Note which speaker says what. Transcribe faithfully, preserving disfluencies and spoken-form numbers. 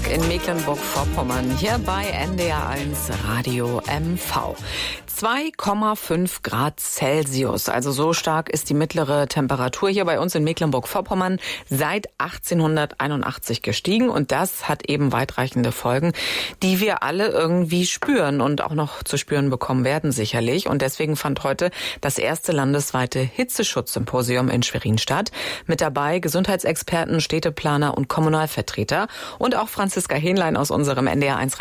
Speaker 1: in Mecklenburg-Vorpommern, hier bei N D R eins Radio M V. zwei Komma fünf Grad Celsius, also so stark ist die mittlere Temperatur hier bei uns in Mecklenburg-Vorpommern seit achtzehnhunderteinundachtzig gestiegen, und das hat eben weitreichende Folgen, die wir alle irgendwie spüren und auch noch zu spüren bekommen werden sicherlich. Und deswegen fand heute das erste landesweite Hitzeschutzsymposium in Schwerin statt. Mit dabei Gesundheitsexperten, Städteplaner und Kommunalvertreter und auch Franziska Hähnlein aus unserem N D R eins